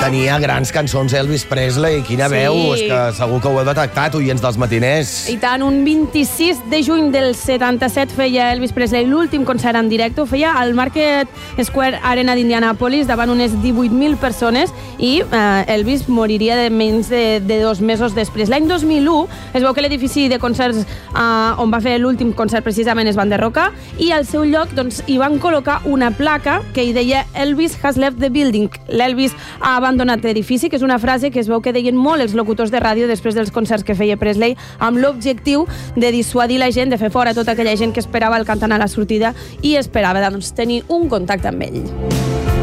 tenia grans cançons Elvis Presley. Quina veu, és que segur que ho heu detectat, oients dels matiners. I tant, un 26 de juny del 77 feia Elvis Presley l'últim concert en directe. Ho feia al Market Square Arena d'Indianapolis davant unes 18.000 persones i Elvis moriria de menys de 2 mesos després. L'any 2001 es veu que l'edifici de concerts on va fer l'últim concert precisament es va enderrocar i al seu lloc doncs, hi van col·locar una placa que hi deia Elvis has left the building. L'Elvis ha abandonat l'edifici, que és una frase que es veu que deien molt els locutors de ràdio després dels concerts que feia Presley, amb l'objectiu de dissuadir la gent, de fer fora tota aquella gent que esperava el cantant a la sortida i esperava doncs, tenir un contacte amb ell.